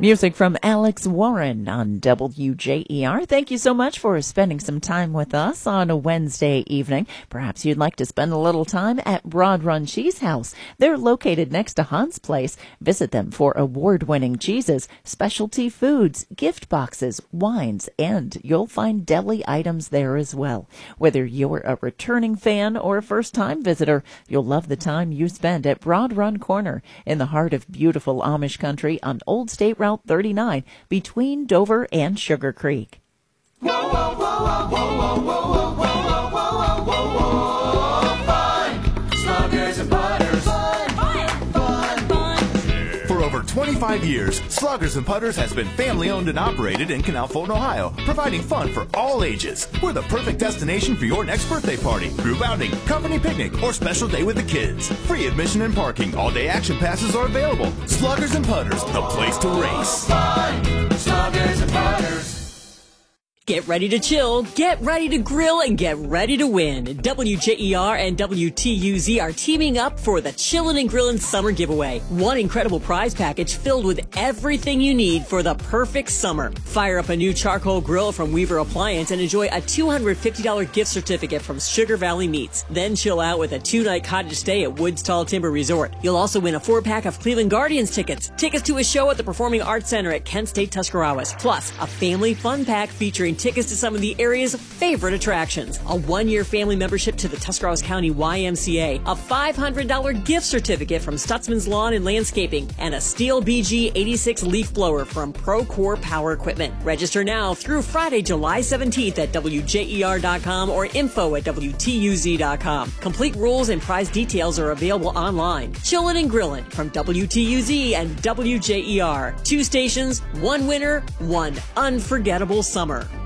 Music from Alex Warren on WJER. Thank you so much for spending some time with us on a Wednesday evening. Perhaps you'd like to spend a little time at Broad Run Cheese House. They're located next to Hans Place. Visit them for award-winning cheeses, specialty foods, gift boxes, wines, and you'll find deli items there as well. Whether you're a returning fan or a first-time visitor, you'll love the time you spend at Broad Run Corner in the heart of beautiful Amish country on Old State Route 39 between Dover and Sugar Creek. Whoa, whoa, whoa, whoa, whoa, whoa, whoa, whoa, whoa, whoa, whoa, whoa, fun, Sluggers and Putters, fun. For over 25 years, Sluggers and Putters has been family-owned and operated in Canal Fulton, Ohio, providing fun for all ages. We're the perfect destination for your next birthday party, group outing, company picnic, or special day with the kids. Free admission and parking. All-day action passes are available. Sluggers and Putters, the place to race. Fun, Sluggers and Putters. Get ready to chill, get ready to grill, and get ready to win. WJER and WTUZ are teaming up for the Chillin' and Grillin' Summer Giveaway. One incredible prize package filled with everything you need for the perfect summer. Fire up a new charcoal grill from Weaver Appliance and enjoy a $250 gift certificate from Sugar Valley Meats. Then chill out with a 2-night cottage stay at Woods Tall Timber Resort. You'll also win a 4-pack of Cleveland Guardians tickets, tickets to a show at the Performing Arts Center at Kent State Tuscarawas, plus a family fun pack featuring tickets to some of the area's favorite attractions, a 1-year family membership to the Tuscarawas County YMCA, a $500 gift certificate from Stutzman's Lawn and Landscaping, and a Steel BG 86 leaf blower from Procore Power Equipment. Register now through Friday, July 17th at WJER.com or info@WTUZ.com. Complete rules and prize details are available online. Chillin' and Grillin' from WTUZ and WJER. 2 stations, 1 winner, 1 unforgettable summer.